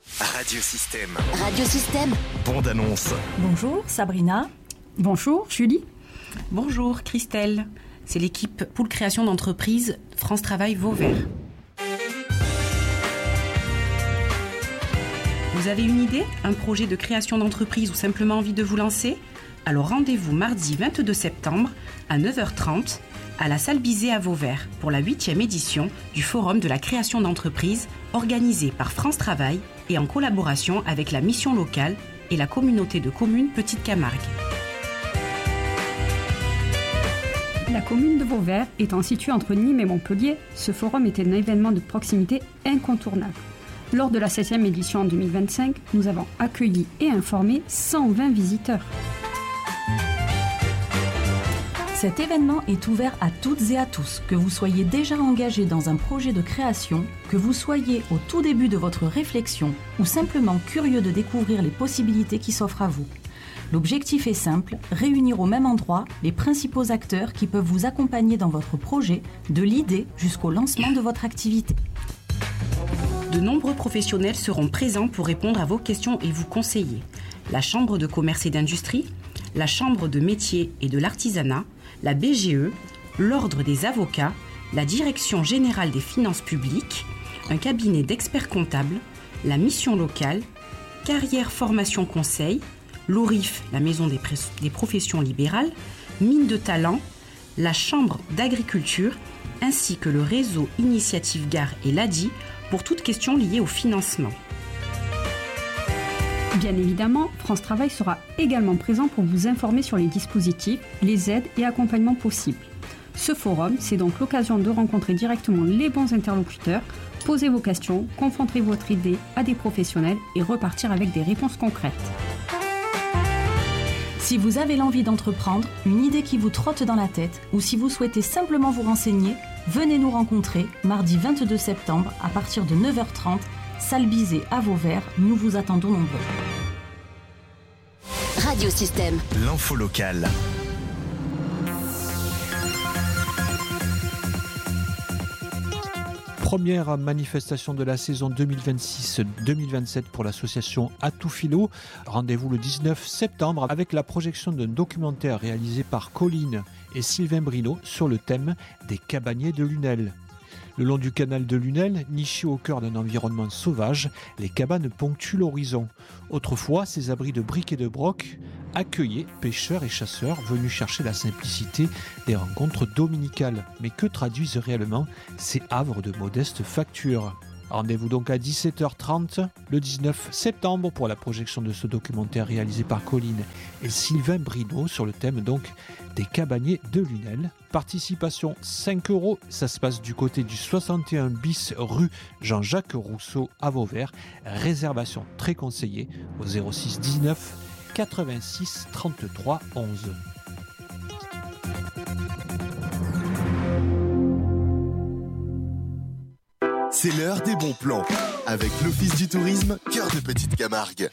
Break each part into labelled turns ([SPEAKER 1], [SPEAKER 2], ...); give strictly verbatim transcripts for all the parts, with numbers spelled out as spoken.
[SPEAKER 1] Radiosystème.
[SPEAKER 2] Radiosystème.
[SPEAKER 1] Bande annonce.
[SPEAKER 3] Bonjour Sabrina.
[SPEAKER 4] Bonjour Julie.
[SPEAKER 5] Bonjour Christelle. C'est l'équipe Pool Création d'entreprise France Travail Vauvert. Vous avez une idée, un projet de création d'entreprise ou simplement envie de vous lancer ? Alors rendez-vous mardi vingt-deux septembre à neuf heures trente à la salle Bizet à Vauvert pour la huitième édition du Forum de la création d'entreprise organisé par France Travail et en collaboration avec la mission locale et la communauté de communes Petite Camargue.
[SPEAKER 4] La commune de Vauvert étant située entre Nîmes et Montpellier, ce forum était un événement de proximité incontournable. Lors de la septième édition en deux mille vingt-cinq, nous avons accueilli et informé cent vingt visiteurs.
[SPEAKER 3] Cet événement est ouvert à toutes et à tous, que vous soyez déjà engagé dans un projet de création, que vous soyez au tout début de votre réflexion ou simplement curieux de découvrir les possibilités qui s'offrent à vous. L'objectif est simple, réunir au même endroit les principaux acteurs qui peuvent vous accompagner dans votre projet, de l'idée jusqu'au lancement de votre activité.
[SPEAKER 5] De nombreux professionnels seront présents pour répondre à vos questions et vous conseiller. La Chambre de commerce et d'industrie, la Chambre de métier et de l'artisanat, la B G E, l'Ordre des avocats, la Direction générale des finances publiques, un cabinet d'experts comptables, la mission locale, Carrière Formation Conseil, l'O R I F, la Maison des, Pré- des professions libérales, Mine de Talent, la Chambre d'agriculture, ainsi que le réseau Initiative Gare et l'A D I pour toute question liée au financement.
[SPEAKER 4] Bien évidemment, France Travail sera également présent pour vous informer sur les dispositifs, les aides et accompagnements possibles. Ce forum, c'est donc l'occasion de rencontrer directement les bons interlocuteurs, poser vos questions, confronter votre idée à des professionnels et repartir avec des réponses concrètes.
[SPEAKER 3] Si vous avez l'envie d'entreprendre, une idée qui vous trotte dans la tête ou si vous souhaitez simplement vous renseigner, venez nous rencontrer mardi vingt-deux septembre à partir de neuf heures trente, salle Bizet à Vauvert. Nous vous attendons nombreux.
[SPEAKER 2] Radiosystème.
[SPEAKER 1] L'info locale.
[SPEAKER 6] Première manifestation de la saison deux mille vingt-six deux mille vingt-sept pour l'association Atoufilo. Rendez-vous le dix-neuf septembre avec la projection d'un documentaire réalisé par Colline et Sylvain Brino sur le thème des cabaniers de Lunel. Le long du canal de Lunel, nichés au cœur d'un environnement sauvage, les cabanes ponctuent l'horizon. Autrefois, ces abris de briques et de broc accueillaient pêcheurs et chasseurs venus chercher la simplicité des rencontres dominicales. Mais que traduisent réellement ces havres de modeste facture ? Rendez-vous donc à dix-sept heures trente le dix-neuf septembre pour la projection de ce documentaire réalisé par Colline et Sylvain Brino sur le thème donc des cabaniers de Lunel. Participation cinq euros, ça se passe du côté du soixante et un bis rue Jean-Jacques Rousseau à Vauvert. Réservation très conseillée au zéro six dix-neuf quatre-vingt-six trente-trois onze.
[SPEAKER 1] C'est l'heure des bons plans. Avec l'Office du tourisme, Cœur de Petite Camargue.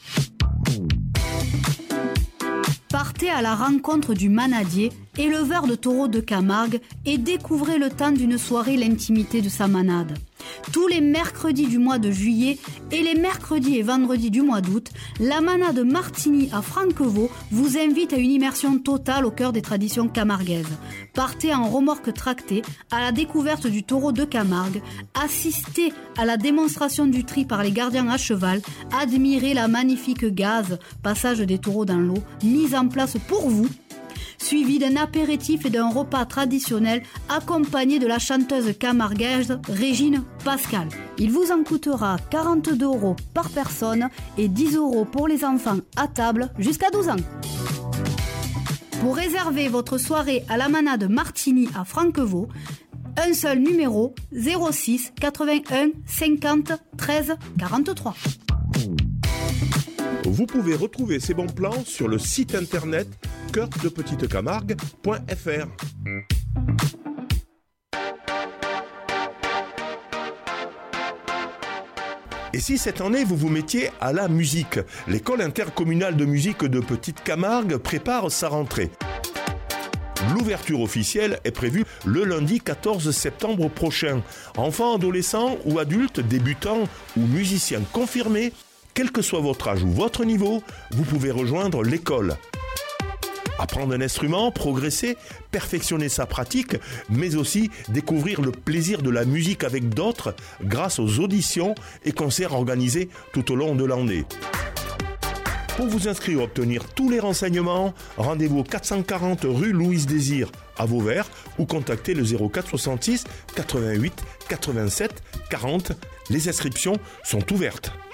[SPEAKER 7] Partez à la rencontre du manadier, éleveur de taureaux de Camargue, et découvrez le temps d'une soirée l'intimité de sa manade. Tous les mercredis du mois de juillet et les mercredis et vendredis du mois d'août, la manade Martigny à Franquevaux vous invite à une immersion totale au cœur des traditions camarguaises. Partez en remorque tractée à la découverte du taureau de Camargue, assistez à la démonstration du tri par les gardiens à cheval, admirez la magnifique gaze, passage des taureaux dans l'eau, mise en place pour vous, suivi d'un apéritif et d'un repas traditionnel accompagné de la chanteuse camarguaise Régine Pascal. Il vous en coûtera quarante-deux euros par personne et dix euros pour les enfants à table jusqu'à douze ans. Pour réserver votre soirée à la manade Martigny à Franquevaux, un seul numéro zéro six quatre-vingt-un cinquante treize quarante-trois.
[SPEAKER 8] Vous pouvez retrouver ces bons plans sur le site internet cœur de petite camargue point f r. Et si cette année vous vous mettiez à la musique ? L'école intercommunale de musique de Petite Camargue prépare sa rentrée. L'ouverture officielle est prévue le lundi quatorze septembre prochain. Enfants, adolescents ou adultes, débutants ou musiciens confirmés, Quel que soit votre âge ou votre niveau, vous pouvez rejoindre l'école. Apprendre un instrument, progresser, perfectionner sa pratique, mais aussi découvrir le plaisir de la musique avec d'autres grâce aux auditions et concerts organisés tout au long de l'année. Pour vous inscrire et obtenir tous les renseignements, rendez-vous au quatre cent quarante rue Louise Désir à Vauvert ou contactez le zéro quatre soixante-six quatre-vingt-huit quatre-vingt-sept quarante. Les inscriptions sont ouvertes.